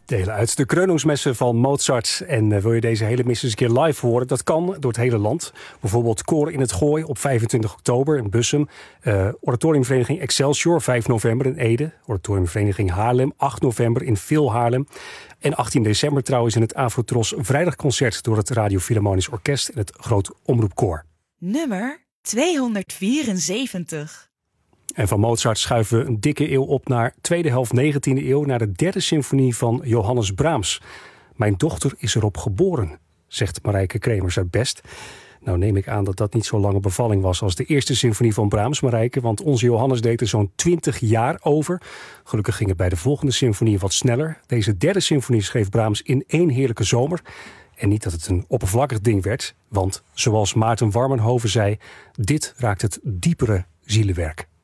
Delen uit de Krönungsmessen van Mozart. En wil je deze hele mis eens een keer live horen? Dat kan door het hele land. Bijvoorbeeld Koor in het Gooi op 25 oktober in Bussum. Oratoriumvereniging Excelsior 5 november in Ede. Oratoriumvereniging Haarlem 8 november in Veel Haarlem. En 18 december trouwens in het Afrotros vrijdagconcert door het Radio Philharmonisch Orkest en het Groot Omroepkoor. Nummer 274. En van Mozart schuiven we een dikke eeuw op naar tweede helft 19e eeuw, naar de derde symfonie van Johannes Brahms. Mijn dochter is erop geboren, zegt Marijke Kremers uit Best. Nou neem ik aan dat dat niet zo'n lange bevalling was als de eerste symfonie van Brahms, Marijke, want onze Johannes deed er zo'n 20 jaar over. Gelukkig ging het bij de volgende symfonie wat sneller. Deze derde symfonie schreef Brahms in 1 heerlijke zomer. En niet dat het een oppervlakkig ding werd, want zoals Maarten Warmenhoven zei, dit raakt het diepere zielenwerk.